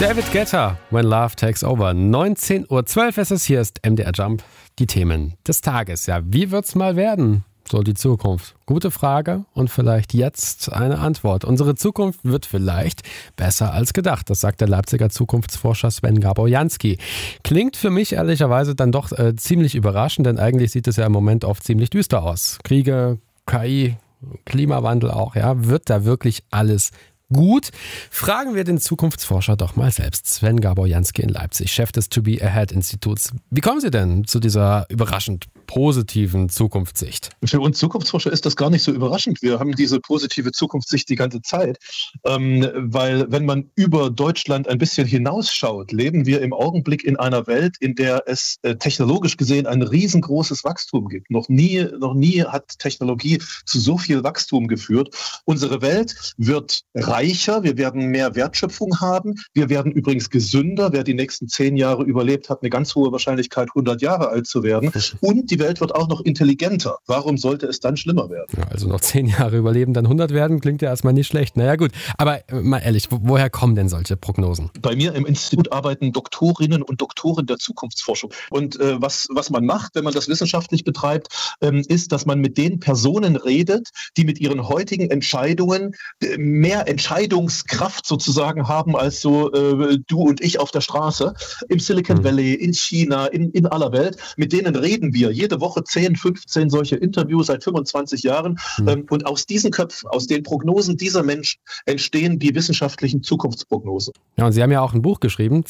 David Guetta, When Love Takes Over. 19:12 Uhr ist es, hier ist MDR Jump. Die Themen des Tages. Ja, wie wird's mal werden? So die Zukunft. Gute Frage und vielleicht jetzt eine Antwort. Unsere Zukunft wird vielleicht besser als gedacht. Das sagt der Leipziger Zukunftsforscher Sven Gabor-Jansky. Klingt für mich ehrlicherweise dann doch ziemlich überraschend, denn eigentlich sieht es ja im Moment oft ziemlich düster aus. Kriege, KI, Klimawandel auch, ja. Wird da wirklich alles gut? Fragen wir den Zukunftsforscher doch mal selbst. Sven Gabor-Jansky in Leipzig, Chef des To Be Ahead Instituts. Wie kommen Sie denn zu dieser überraschend positiven Zukunftssicht? Für uns Zukunftsforscher ist das gar nicht so überraschend. Wir haben diese positive Zukunftssicht die ganze Zeit, weil wenn man über Deutschland ein bisschen hinausschaut, leben wir im Augenblick in einer Welt, in der es technologisch gesehen ein riesengroßes Wachstum gibt. Noch nie hat Technologie zu so viel Wachstum geführt. Unsere Welt wird reicher, wir werden mehr Wertschöpfung haben, wir werden übrigens gesünder. Wer die nächsten 10 Jahre überlebt, hat eine ganz hohe Wahrscheinlichkeit, 100 Jahre alt zu werden. Und die Welt wird auch noch intelligenter. Warum sollte es dann schlimmer werden? Ja, also noch 10 Jahre überleben, dann 100 werden, klingt ja erstmal nicht schlecht. Naja gut, aber mal ehrlich, woher kommen denn solche Prognosen? Bei mir im Institut arbeiten Doktorinnen und Doktoren der Zukunftsforschung. Und was man macht, wenn man das wissenschaftlich betreibt, ist, dass man mit den Personen redet, die mit ihren heutigen Entscheidungen mehr Entscheidungskraft sozusagen haben als so du und ich auf der Straße. Im Silicon Valley, in China, in aller Welt. Mit denen reden wir jede Woche 10, 15 solche Interviews seit 25 Jahren. Und aus diesen Köpfen, aus den Prognosen dieser Menschen entstehen die wissenschaftlichen Zukunftsprognosen. Ja, und Sie haben ja auch ein Buch geschrieben,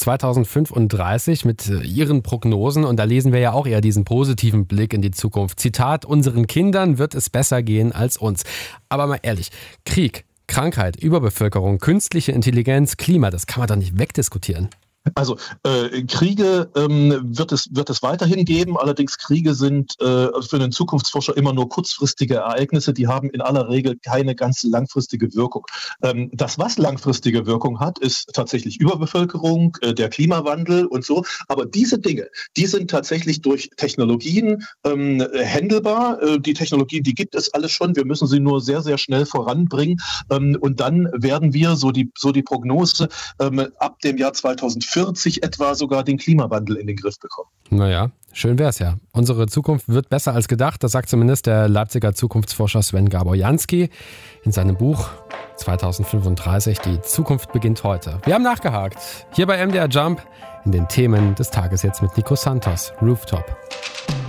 2035, mit Ihren Prognosen. Und da lesen wir ja auch eher diesen positiven Blick in die Zukunft. Zitat, unseren Kindern wird es besser gehen als uns. Aber mal ehrlich, Krieg, Krankheit, Überbevölkerung, künstliche Intelligenz, Klima, das kann man doch nicht wegdiskutieren. Also Kriege wird es weiterhin geben, allerdings Kriege sind für den Zukunftsforscher immer nur kurzfristige Ereignisse, die haben in aller Regel keine ganz langfristige Wirkung. Das, was langfristige Wirkung hat, ist tatsächlich Überbevölkerung, der Klimawandel und so, aber diese Dinge, die sind tatsächlich durch Technologien händelbar. Die Technologien, die gibt es alles schon, wir müssen sie nur sehr, sehr schnell voranbringen und dann werden wir, so die Prognose, ab dem Jahr 2040 etwa sogar den Klimawandel in den Griff bekommen. Naja, schön wär's ja. Unsere Zukunft wird besser als gedacht, das sagt zumindest der Leipziger Zukunftsforscher Sven Gabor-Jansky in seinem Buch 2035, die Zukunft beginnt heute. Wir haben nachgehakt, hier bei MDR Jump in den Themen des Tages jetzt mit Nico Santos, Rooftop.